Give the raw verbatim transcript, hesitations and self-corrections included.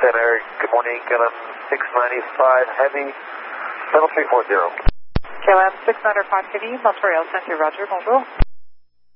Center, good morning, K L M six ninety-five Heavy, level three four zero. K L M six ninety-five Heavy, Montreal Center, Roger, bonjour.